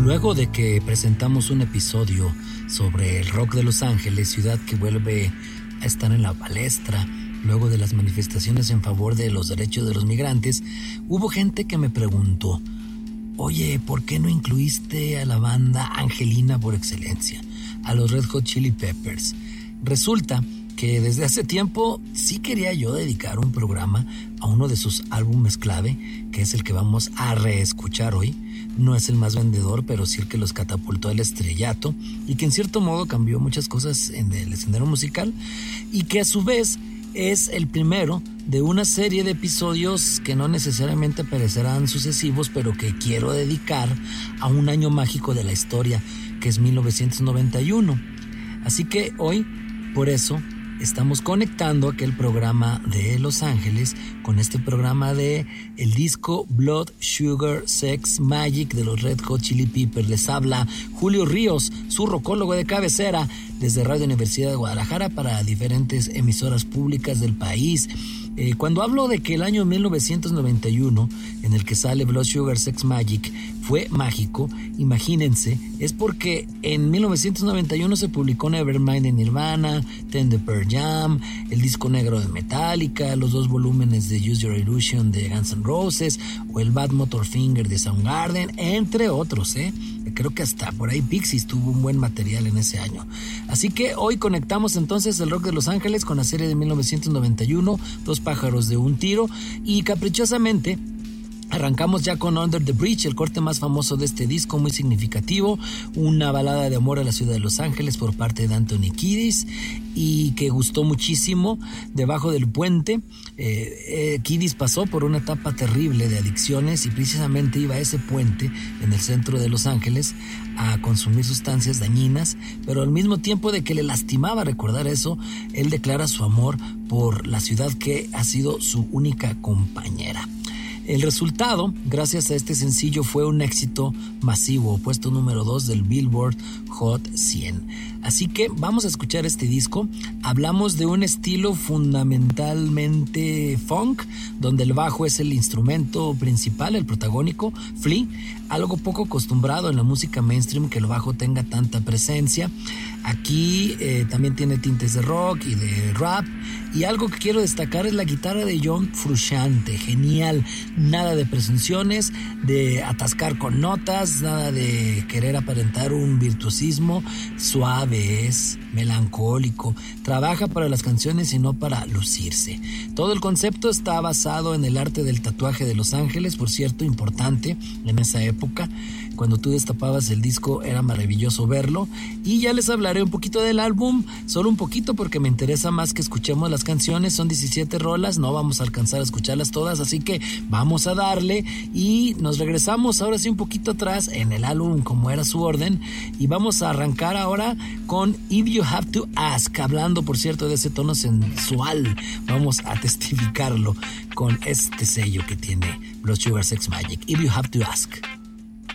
Luego de que presentamos un episodio sobre el rock de Los Ángeles, ciudad que vuelve a estar en la palestra, luego de las manifestaciones en favor de los derechos de los migrantes, hubo gente que me preguntó: oye, ¿por qué no incluiste a la banda angelina por excelencia, a los Red Hot Chili Peppers? Resulta que desde hace tiempo sí quería yo dedicar un programa a uno de sus álbumes clave, que es el que vamos a reescuchar hoy. No es el más vendedor, pero sí el que los catapultó al estrellato y que en cierto modo cambió muchas cosas en el escenario musical, y que a su vez es el primero de una serie de episodios que no necesariamente parecerán sucesivos, pero que quiero dedicar a un año mágico de la historia, que es 1991. Así que hoy, por eso, estamos conectando aquel programa de Los Ángeles con este programa de el disco Blood, Sugar, Sex, Magic de los Red Hot Chili Peppers. Les habla Julio Ríos, su rocólogo de cabecera, desde Radio Universidad de Guadalajara para diferentes emisoras públicas del país. Cuando hablo de que el año 1991, en el que sale Blood, Sugar, Sex, Magic, fue mágico, imagínense, es porque en 1991 se publicó Nevermind de Nirvana, Ten de Pearl Jam, el disco negro de Metallica, los 2 volúmenes de Use Your Illusion de Guns N' Roses, o el Bad Motorfinger de Soundgarden, entre otros. Creo que hasta por ahí Pixies tuvo un buen material en ese año. Así que hoy conectamos entonces el rock de Los Ángeles con la serie de 1991, Dos pájaros de un tiro, y caprichosamente arrancamos ya con Under the Bridge, el corte más famoso de este disco, muy significativo, una balada de amor a la ciudad de Los Ángeles por parte de Anthony Kiedis, y que gustó muchísimo. Debajo del puente, Kiedis pasó por una etapa terrible de adicciones y precisamente iba a ese puente en el centro de Los Ángeles a consumir sustancias dañinas, pero al mismo tiempo de que le lastimaba recordar eso, él declara su amor por la ciudad que ha sido su única compañera. El resultado, gracias a este sencillo, fue un éxito masivo, puesto número 2 del Billboard Hot 100. Así que vamos a escuchar este disco. Hablamos de un estilo fundamentalmente funk, donde el bajo es el instrumento principal, el protagónico, Flea, algo poco acostumbrado en la música mainstream que el bajo tenga tanta presencia. Aquí también tiene tintes de rock y de rap, y algo que quiero destacar es la guitarra de John Frusciante, genial. Nada de presunciones, de atascar con notas, nada de querer aparentar un virtuosismo. Suave es, melancólico, trabaja para las canciones y no para lucirse. Todo el concepto está basado en el arte del tatuaje de Los Ángeles, por cierto, importante en esa época. Cuando tú destapabas el disco era maravilloso verlo, y ya les hablaré un poquito del álbum, solo un poquito porque me interesa más que escuchemos las canciones. Son 17 rolas, no vamos a alcanzar a escucharlas todas, así que vamos a darle y nos regresamos ahora sí un poquito atrás en el álbum como era su orden, y vamos a arrancar ahora con If You Have to Ask, hablando por cierto de ese tono sensual. Vamos a testificarlo con este sello que tiene Blood, Sugar, Sex, Magic, If You Have to Ask.